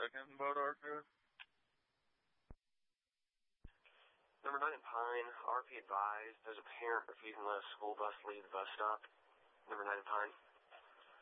second about RP. Number 9 in Pine, RP advised there's a parent refusing to let a school bus leave the bus stop. Number 9 in Pine.